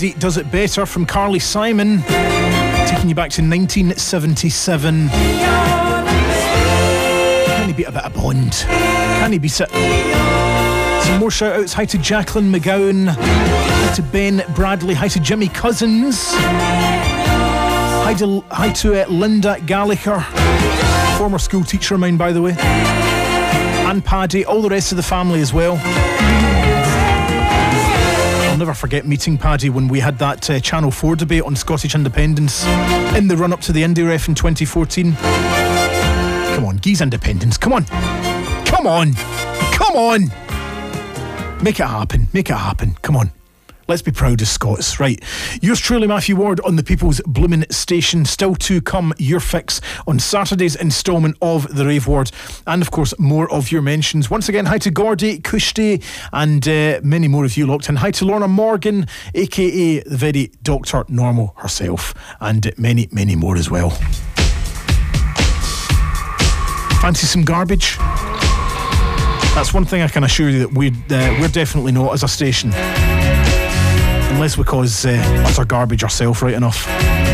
Nobody Does It Better from Carly Simon, taking you back to 1977. Can he beat a bit of Bond? Can he beat it? Some more shout outs. Hi to Jacqueline McGowan. Hi to Ben Bradley. Hi to Jimmy Cousins. Hi to Linda Gallagher, former school teacher of mine, by the way. And Paddy, all the rest of the family as well. I'll never forget meeting Paddy when we had that Channel 4 debate on Scottish independence in the run-up to the Indie Ref in 2014. Come on, geese independence, come on. Come on. Come on. Make it happen, come on. Let's be proud as Scots. Right, yours truly, Matthew Ward, on the People's Bloomin' Station. Still to come, your fix on Saturday's instalment of the Rave Ward, and of course more of your mentions. Once again, hi to Gordy, Kushti, and many more of you locked in. Hi to Lorna Morgan, aka the very Dr. Normal herself, and many, many more as well. Fancy some garbage? That's one thing I can assure you, that we're definitely not as a station. Unless we cause utter garbage ourselves, right enough.